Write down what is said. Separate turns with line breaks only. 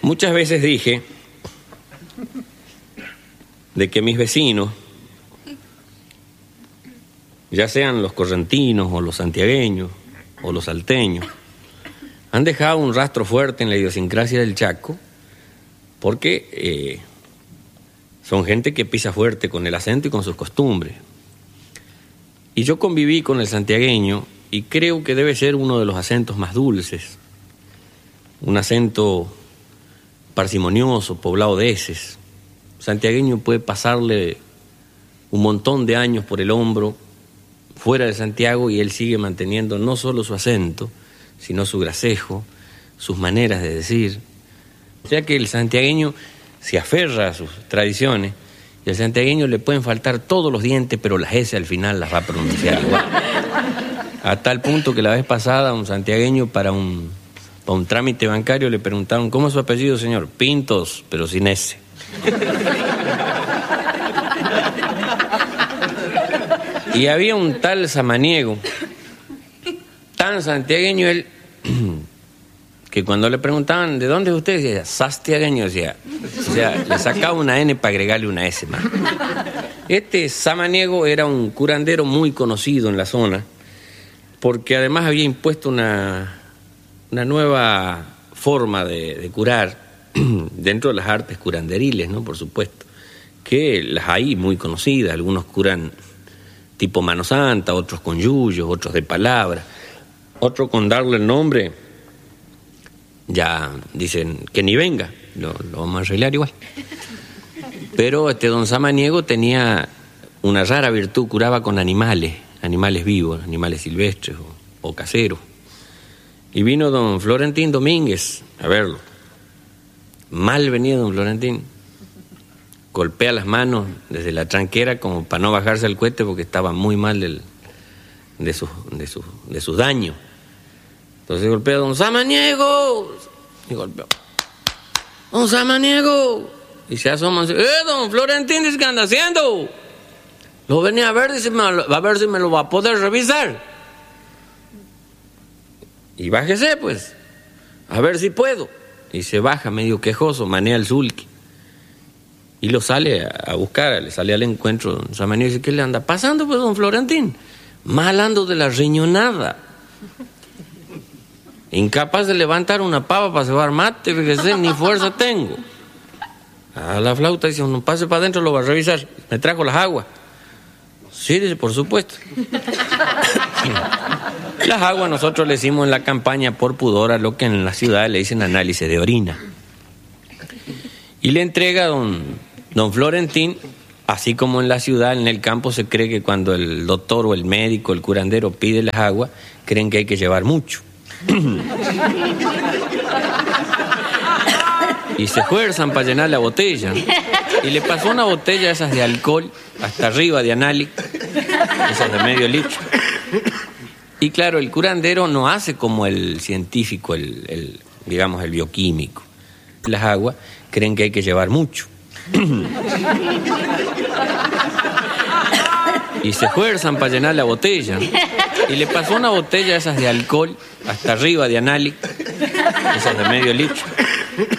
Muchas veces dije de que mis vecinos, ya sean los correntinos o los santiagueños o los salteños, han dejado un rastro fuerte en la idiosincrasia del Chaco porque son gente que pisa fuerte con el acento y con sus costumbres. Y yo conviví con el santiagueño y creo que debe ser uno de los acentos más dulces, un acento parsimonioso, poblado de eses. Santiagueño puede pasarle un montón de años por el hombro fuera de Santiago y él sigue manteniendo no solo su acento, sino su gracejo, sus maneras de decir. O sea que el santiagueño se aferra a sus tradiciones y al santiagueño le pueden faltar todos los dientes, pero las S al final las va a pronunciar igual. A tal punto que la vez pasada un santiagueño para un trámite bancario le preguntaron: ¿cómo es su apellido, señor? Pintos, pero sin S. Y había un tal samaniego, tan santiagueño él, que cuando le preguntaban ¿de dónde es usted? Decía sastiagueño, decía. O sea, le sacaba una N para agregarle una S más. Este samaniego era un curandero muy conocido en la zona, porque además había impuesto una nueva forma de curar dentro de las artes curanderiles, ¿no? Por supuesto, que las hay muy conocidas. Algunos curan tipo mano santa, otros con yuyos, otros de palabra, otros con darle el nombre, ya dicen que ni venga, lo vamos a arreglar igual. Pero don Samaniego tenía una rara virtud, curaba con animales vivos, animales silvestres o caseros. Y vino don Florentín Domínguez a verlo. Mal venía don Florentín. Golpea las manos desde la tranquera como para no bajarse al cohete porque estaba muy mal de sus daños. Entonces golpea a don Samaniego. Y golpea. Don Samaniego. Y se asoma y dice: don Florentín, ¿qué anda haciendo? Lo venía a ver, dice, a ver si me lo va a poder revisar. Y bájese, pues, a ver si puedo. Y se baja medio quejoso, manea el sulky. Y lo sale a buscar, le sale al encuentro don Samaniego y dice: ¿qué le anda pasando, pues, don Florentín? Mal ando de la riñonada. Incapaz de levantar una pava para cebar mate, fíjese, ni fuerza tengo. A la flauta dice: no pase para adentro, lo va a revisar. Me trajo las aguas. Sí, dice, por supuesto. Las aguas nosotros le hicimos en la campaña por pudor a lo que en la ciudad le dicen análisis de orina. Y le entrega a don Florentín, así como en la ciudad, en el campo se cree que cuando el doctor o el médico, el curandero pide las aguas, creen que hay que llevar mucho. Y se esfuerzan para llenar la botella. Y le pasó una botella esas de alcohol hasta arriba de análisis, esas de medio litro. Y claro, el curandero no hace como el científico, digamos el bioquímico. Las aguas creen que hay que llevar mucho. Y se esfuerzan para llenar la botella. Y le pasó una botella esas de alcohol hasta arriba de análisis, esas de medio litro.